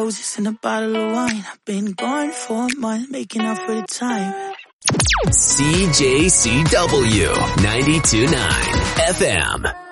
roses and a bottle of wine. I've been gone for a month, making up for the time. CJCW 92.9 FM.